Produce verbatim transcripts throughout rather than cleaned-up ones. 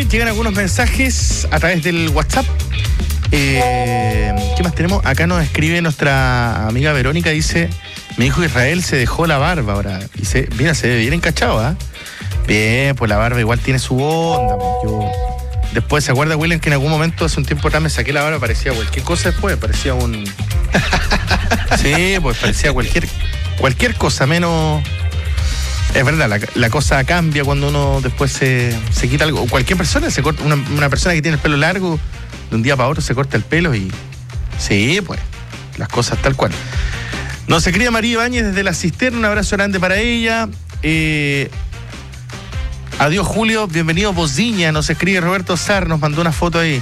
llegan algunos mensajes a través del WhatsApp. Eh, ¿Qué más tenemos? Acá nos escribe nuestra amiga Verónica, dice: mi hijo Israel se dejó la barba ahora. Y se, mira, se ve bien encachado, ¿ah? ¿eh? Bien, pues la barba igual tiene su onda. Pues. Yo, después, ¿se acuerda, William, que en algún momento, hace un tiempo atrás, me saqué la barba? Parecía cualquier cosa después, parecía un... Sí, pues parecía cualquier, cualquier cosa, menos... Es verdad, la, la cosa cambia cuando uno después se, se quita algo. Cualquier persona, se corta, una, una persona que tiene el pelo largo, de un día para otro se corta el pelo y... Sí, pues, las cosas tal cual. Nos escribe María Ibáñez desde La Cisterna, un abrazo grande para ella. Eh, adiós, Julio, bienvenido Bociña, nos escribe Roberto Sar, nos mandó una foto ahí.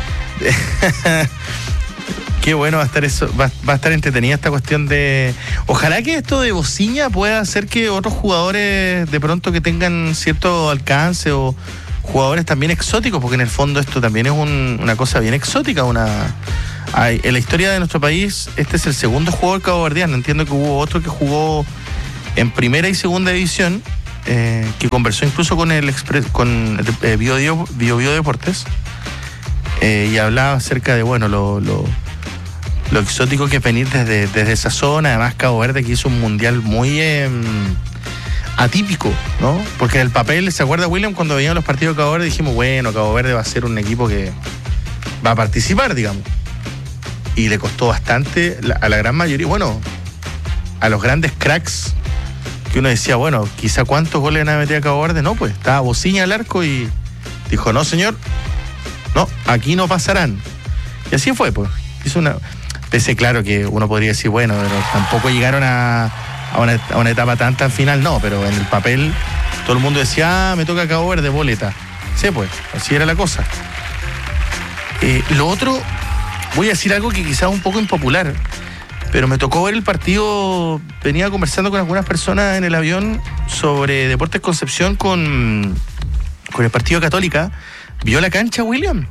Qué bueno va a estar eso, va, va a estar entretenida esta cuestión de... Ojalá que esto de Bociña pueda hacer que otros jugadores de pronto que tengan cierto alcance o jugadores también exóticos, porque en el fondo esto también es un, una cosa bien exótica, una... Hay, en la historia de nuestro país, este es el segundo jugador caboverdiano. Entiendo que hubo otro que jugó en primera y segunda división, eh, que conversó incluso con el Express, con eh, Bio, Bio, Bio, Bio Deportes, eh, y hablaba acerca de, bueno, lo... lo lo exótico que es venir desde, desde esa zona. Además, Cabo Verde, que hizo un mundial muy eh, atípico, ¿no? Porque en el papel, ¿se acuerda, William? Cuando veíamos los partidos de Cabo Verde dijimos, bueno, Cabo Verde va a ser un equipo que va a participar, digamos. Y le costó bastante a la gran mayoría, bueno, a los grandes cracks, que uno decía, bueno, quizá cuántos goles van a meter a Cabo Verde. No, pues, estaba Bociña al arco y dijo, no, señor, no, aquí no pasarán. Y así fue, pues. Hizo una... Pese, claro, que uno podría decir, bueno, pero tampoco llegaron a, a, una, a una etapa tan tan final, no, pero en el papel todo el mundo decía, ah, me toca Cabo Verde, boleta. Sí, pues, así era la cosa. Eh, lo otro, voy a decir algo que quizás es un poco impopular, pero me tocó ver el partido, venía conversando con algunas personas en el avión sobre Deportes Concepción con, con el partido Católica. ¿Vio la cancha, William?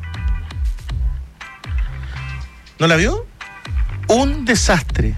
¿No la vio? Un desastre.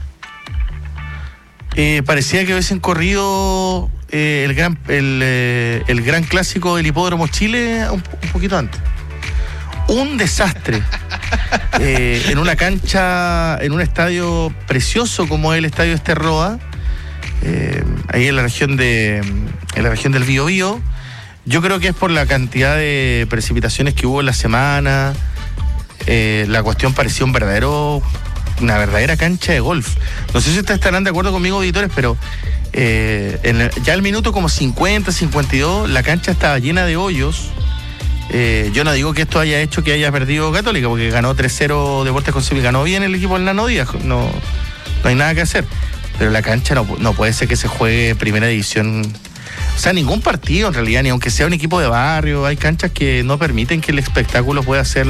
Eh, parecía que hubiesen corrido eh, el, gran, el, eh, el gran clásico del Hipódromo Chile un, un poquito antes. Un desastre. Eh, en una cancha, en un estadio precioso como es el Estadio Esterroa, eh, ahí en la región de en la región del Biobío. Yo creo que es por la cantidad de precipitaciones que hubo en la semana. Eh, la cuestión parecía un verdadero... una verdadera cancha de golf. No sé si ustedes estarán de acuerdo conmigo, auditores, pero eh, en el, ya al minuto como cincuenta, cincuenta y dos, la cancha estaba llena de hoyos. Eh, yo no digo que esto haya hecho que haya perdido Católica, porque ganó tres cero Deportes Concepción, ganó bien el equipo del Nano Díaz, no, no hay nada que hacer. Pero la cancha no, no puede ser que se juegue primera división. O sea, ningún partido en realidad, ni aunque sea un equipo de barrio, hay canchas que no permiten que el espectáculo pueda ser...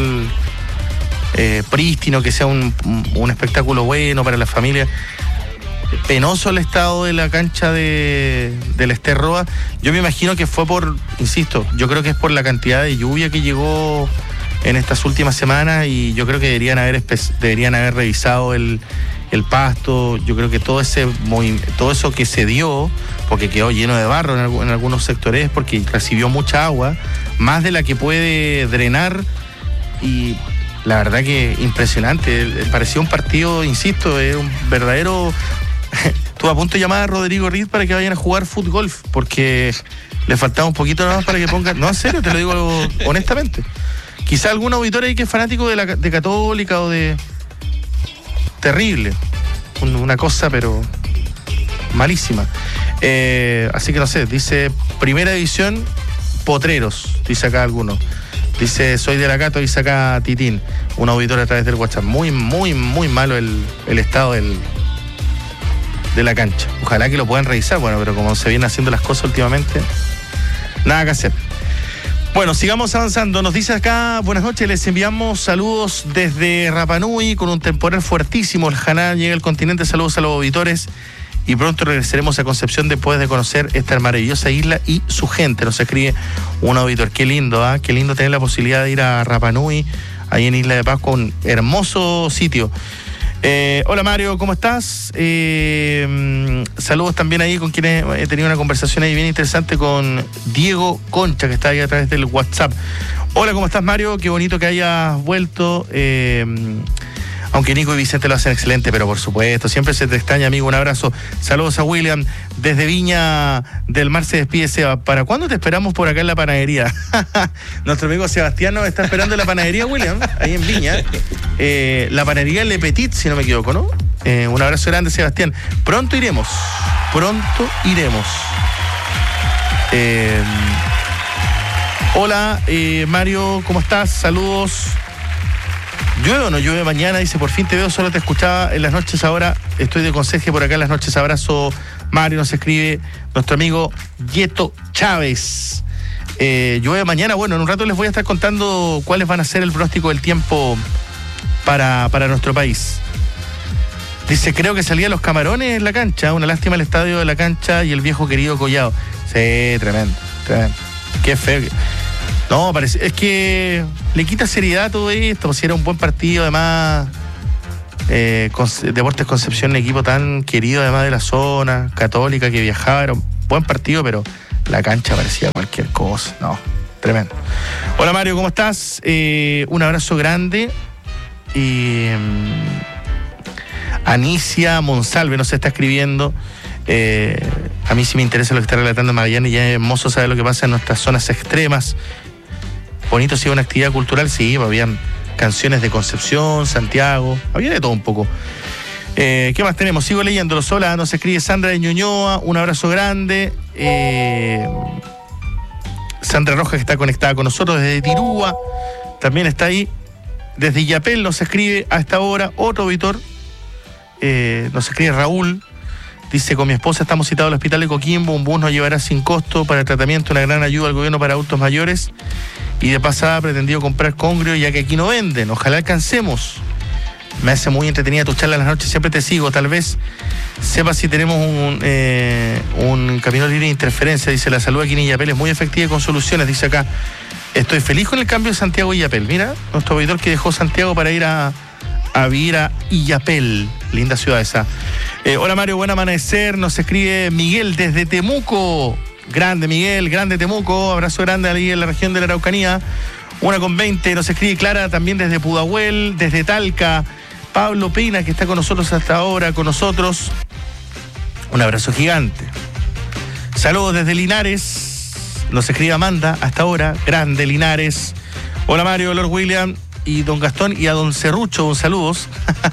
Eh, prístino, que sea un, un espectáculo bueno para la familia. Penoso el estado de la cancha de del Esterroa. Yo me imagino que fue por, insisto, yo creo que es por la cantidad de lluvia que llegó en estas últimas semanas, y yo creo que deberían haber deberían haber revisado el, el pasto. Yo creo que todo ese todo eso que se dio, porque quedó lleno de barro en, en algunos sectores, porque recibió mucha agua, más de la que puede drenar, y la verdad que impresionante. Parecía un partido, insisto, es un verdadero... Estuve a punto de llamar a Rodrigo Riz para que vayan a jugar fútbol, porque le faltaba un poquito nada más para que pongan... No, en serio, te lo digo honestamente. Quizá algún auditor ahí que es fanático de, la, de Católica o de... Terrible. Una cosa, pero... malísima. Eh, así que no sé, dice Primera División, Potreros, dice acá alguno. Dice, soy de la Cato, dice acá Titín, un auditor a través del WhatsApp. Muy, muy, muy malo el, el estado del, de la cancha. Ojalá que lo puedan revisar, bueno, pero como se vienen haciendo las cosas últimamente, nada que hacer. Bueno, sigamos avanzando. Nos dice acá, buenas noches, les enviamos saludos desde Rapa Nui con un temporal fuertísimo. El Haná llega al continente, saludos a los auditores. Y pronto regresaremos a Concepción después de conocer esta maravillosa isla y su gente. Nos escribe un auditor. Qué lindo, ¿ah? ¿eh? Qué lindo tener la posibilidad de ir a Rapa Nui, ahí en Isla de Pascua, un hermoso sitio. Eh, hola Mario, ¿cómo estás? Eh, saludos también ahí con quienes he tenido una conversación ahí bien interesante con Diego Concha, que está ahí a través del WhatsApp. Hola, ¿cómo estás, Mario? Qué bonito que hayas vuelto. Eh, aunque Nico y Vicente lo hacen excelente, pero por supuesto, siempre se te extraña, amigo. Un abrazo. Saludos a William. Desde Viña del Mar se despide Seba. ¿Para cuándo te esperamos por acá en la panadería? Nuestro amigo Sebastián nos está esperando en la panadería, William, ahí en Viña. Eh, la panadería Le Petit, si no me equivoco, ¿no? Eh, un abrazo grande, Sebastián. Pronto iremos. Pronto iremos. Eh, hola, eh, Mario, ¿cómo estás? Saludos. ¿Llueve o no llueve mañana? Dice, por fin te veo, solo te escuchaba en las noches ahora. Estoy de conserje por acá en las noches. Abrazo, Mario, nos escribe nuestro amigo Yeto Chávez. Eh, llueve mañana. Bueno, en un rato les voy a estar contando cuáles van a ser el pronóstico del tiempo para, para nuestro país. Dice, creo que salían los Camarones en la cancha. Una lástima el estadio de la cancha y el viejo querido Collado. Sí, tremendo, tremendo. Qué feo. No, parece, es que le quita seriedad a todo esto. Si era un buen partido, además. Eh, Deportes Concepción, un equipo tan querido, además de la zona, católica, que viajaba. Era un buen partido, pero la cancha parecía cualquier cosa. No, tremendo. Hola, Mario, ¿cómo estás? Eh, un abrazo grande. Y. Anicia Monsalve nos está escribiendo. Eh, a mí sí me interesa lo que está relatando Magallanes, y ya es hermoso saber lo que pasa en nuestras zonas extremas. Bonito, sí, una actividad cultural, sí, habían canciones de Concepción, Santiago, había de todo un poco. Eh, ¿Qué más tenemos? Sigo leyendo. Hola, nos escribe Sandra de Ñuñoa, un abrazo grande. Eh, Sandra Rojas, que está conectada con nosotros desde Tirúa, también está ahí. Desde Illapel nos escribe a esta hora otro auditor. Eh, nos escribe Raúl. Dice, con mi esposa estamos citados al hospital de Coquimbo, un bus nos llevará sin costo para el tratamiento, una gran ayuda al gobierno para adultos mayores, y de pasada pretendido comprar congrio ya que aquí no venden, ojalá alcancemos. Me hace muy entretenida tu charla en las noches, siempre te sigo, tal vez sepas si tenemos un, eh, un camino libre de interferencia. Dice, la salud aquí en Illapel es muy efectiva y con soluciones, dice acá. Estoy feliz con el cambio de Santiago a Illapel. Mira, nuestro auditor que dejó Santiago para ir a a vivir a Illapel, linda ciudad esa. Eh, hola, Mario, buen amanecer, nos escribe Miguel desde Temuco. Grande Miguel, grande Temuco, abrazo grande ahí en la región de la Araucanía. Una con veinte, nos escribe Clara también desde Pudahuel, desde Talca. Pablo Pina, que está con nosotros hasta ahora, con nosotros. Un abrazo gigante. Saludos desde Linares, nos escribe Amanda hasta ahora, grande Linares. Hola, Mario, Lord William y don Gastón, y a don Cerrucho, un saludos.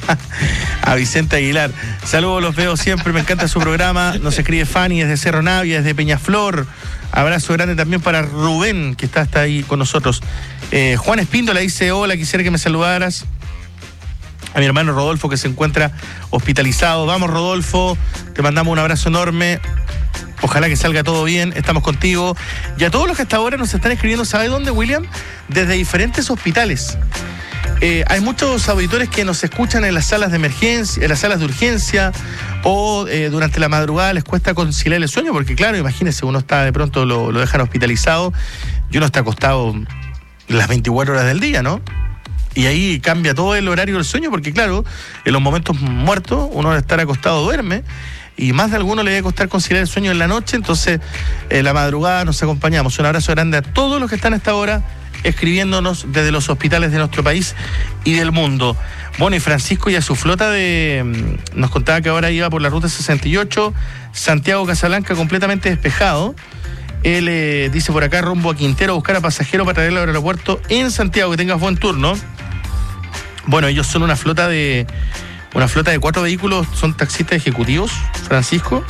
A Vicente Aguilar, saludos, los veo siempre, me encanta su programa. Nos escribe Fanny desde Cerro Navia, desde Peñaflor. Abrazo grande también para Rubén, que está hasta ahí con nosotros. eh, Juan Espíndola dice, hola, quisiera que me saludaras a mi hermano Rodolfo, que se encuentra hospitalizado. Vamos, Rodolfo, te mandamos un abrazo enorme. Ojalá que salga todo bien, estamos contigo. Y a todos los que hasta ahora nos están escribiendo, ¿sabe dónde, William? Desde diferentes hospitales. Eh, hay muchos auditores que nos escuchan en las salas de emergencia, en las salas de urgencia, o eh, durante la madrugada les cuesta conciliar el sueño, porque claro, imagínense, uno está de pronto, lo, lo dejan hospitalizado y uno está acostado las veinticuatro horas del día, ¿no? Y ahí cambia todo el horario del sueño, porque claro, en los momentos muertos uno al estar acostado duerme, y más de alguno le debe costar conciliar el sueño en la noche. Entonces, en la madrugada nos acompañamos. Un abrazo grande a todos los que están a esta hora escribiéndonos desde los hospitales de nuestro país y del mundo. Bueno, y Francisco y a su flota de... Nos contaba que ahora iba por la ruta sesenta y ocho, Santiago-Casablanca, completamente despejado. Él eh, dice por acá, rumbo a Quintero, a buscar a pasajeros para traerlo al aeropuerto en Santiago. Que tengas buen turno. Bueno, ellos son una flota de... Una flota de cuatro vehículos, son taxistas ejecutivos, Francisco.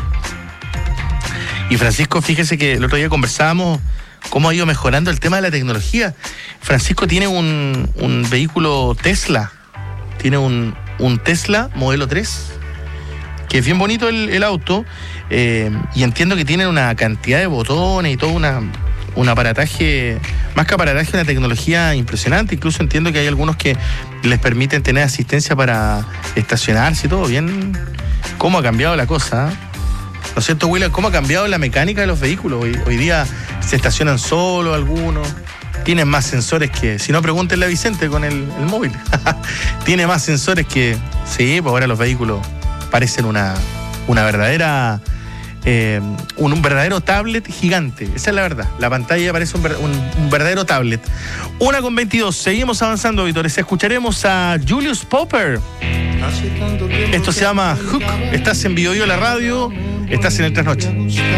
Y Francisco, fíjese que el otro día conversábamos cómo ha ido mejorando el tema de la tecnología. Francisco tiene un, un vehículo Tesla, tiene un, un Tesla modelo tres, que es bien bonito el, el auto, eh, y entiendo que tiene una cantidad de botones y todo una, un aparataje, más que aparataje, una tecnología impresionante. Incluso entiendo que hay algunos que les permiten tener asistencia para estacionarse y todo. Bien, cómo ha cambiado la cosa, ¿eh? ¿No es cierto, William? ¿Cómo ha cambiado la mecánica de los vehículos? Hoy, hoy día se estacionan solo algunos, tienen más sensores que... Si no, pregúntenle a Vicente con el, el móvil. Tiene más sensores que... Sí, pues ahora los vehículos parecen una, una verdadera eh, un, un verdadero tablet gigante. Esa es la verdad. La pantalla parece un, un, un verdadero tablet. Una con veintidós. Seguimos avanzando, auditores. Escucharemos a Julius Popper. Esto se llama Hook. Estás en Bio Bio la radio. Estás en el Trasnoche.